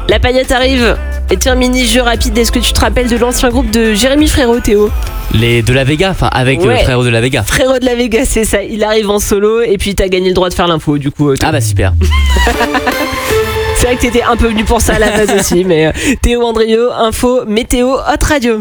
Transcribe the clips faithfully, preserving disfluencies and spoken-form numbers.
La paillette arrive. Et tiens, mini-jeu rapide, est-ce que tu te rappelles de l'ancien groupe de Jérémy Frérot, Théo ? Les de la Vega, enfin avec Ouais. euh, Frérot de la Vega. Frérot de la Vega, c'est ça. Il arrive en solo et puis t'as gagné le droit de faire l'info, du coup. euh, Théo. Ah bah super. C'est vrai que t'étais un peu venu pour ça à la base aussi, mais euh, Théo Andrieux, info, météo, hot radio.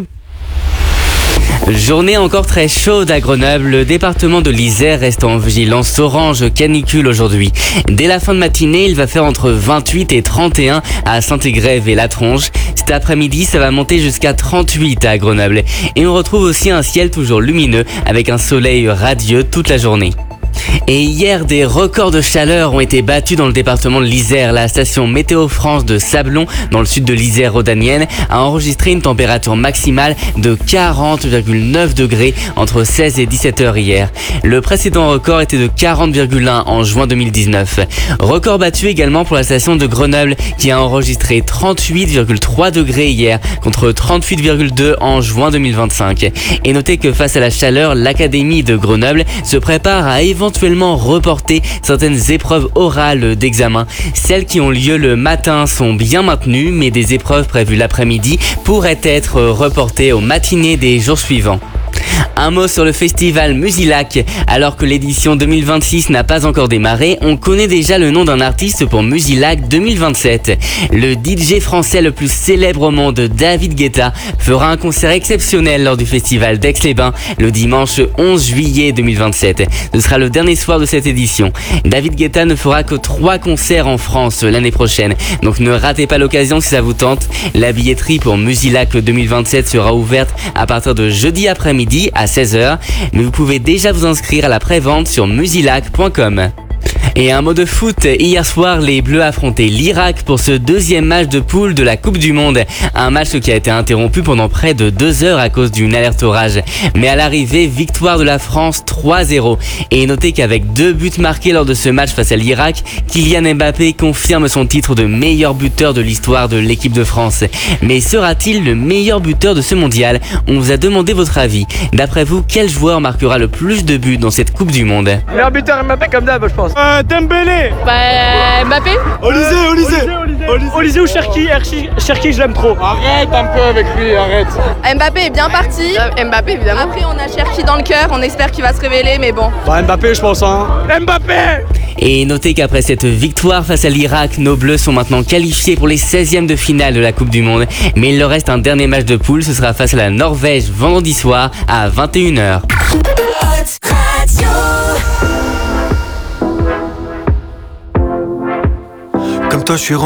Journée encore très chaude à Grenoble. Le département de l'Isère reste en vigilance orange canicule aujourd'hui. Dès la fin de matinée, il va faire entre vingt-huit et trente et un à Saint-Égrève et La Tronche. Cet après-midi, ça va monter jusqu'à trente-huit à Grenoble. Et on retrouve aussi un ciel toujours lumineux avec un soleil radieux toute la journée. Et hier, des records de chaleur ont été battus dans le département de l'Isère. La station Météo France de Sablon, dans le sud de l'Isère rhodanienne, a enregistré une température maximale de quarante virgule neuf degrés entre seize et dix-sept heures hier. Le précédent record était de quarante virgule un en juin deux mille dix-neuf. Record battu également pour la station de Grenoble qui a enregistré trente-huit virgule trois degrés hier contre trente-huit virgule deux en juin deux mille vingt-cinq. Et notez que face à la chaleur, l'Académie de Grenoble se prépare à éventuellement reporter certaines épreuves orales d'examen. Celles qui ont lieu le matin sont bien maintenues, mais des épreuves prévues l'après-midi pourraient être reportées aux matinées des jours suivants. Un mot sur le festival Musilac. Alors que l'édition deux mille vingt-six n'a pas encore démarré, on connaît déjà le nom d'un artiste pour Musilac deux mille vingt-sept. Le D J français le plus célèbre au monde, David Guetta, fera un concert exceptionnel lors du festival d'Aix-les-Bains le dimanche onze juillet deux mille vingt-sept. Ce sera le dernier soir de cette édition. David Guetta ne fera que trois concerts en France l'année prochaine, donc ne ratez pas l'occasion si ça vous tente. La billetterie pour Musilac deux mille vingt-sept sera ouverte à partir de jeudi après-midi à seize heures, mais vous pouvez déjà vous inscrire à la prévente sur musilac point com. Et un mot de foot, hier soir les Bleus affrontaient l'Irak pour ce deuxième match de poule de la Coupe du Monde. Un match qui a été interrompu pendant près de deux heures à cause d'une alerte orage. Mais à l'arrivée, victoire de la France trois zéro. Et notez qu'avec deux buts marqués lors de ce match face à l'Irak, Kylian Mbappé confirme son titre de meilleur buteur de l'histoire de l'équipe de France. Mais sera-t-il le meilleur buteur de ce mondial ? On vous a demandé votre avis. D'après vous, quel joueur marquera le plus de buts dans cette Coupe du Monde ? Meilleur buteur Mbappé comme d'hab, je pense. Euh, Dembélé. Bah Mbappé. Olysée, Olysée. Olysée ou Cherki, Cherki je l'aime trop. Arrête un peu avec lui, arrête. Mbappé est bien parti. Mbappé évidemment. Après on a Cherki dans le cœur, on espère qu'il va se révéler, mais bon. Bah Mbappé je pense hein. Mbappé. Et notez qu'après cette victoire face à l'Irak, nos Bleus sont maintenant qualifiés pour les seizièmes de finale de la Coupe du Monde. Mais il leur reste un dernier match de poule, ce sera face à la Norvège vendredi soir à vingt et une heures. Comme toi, je suis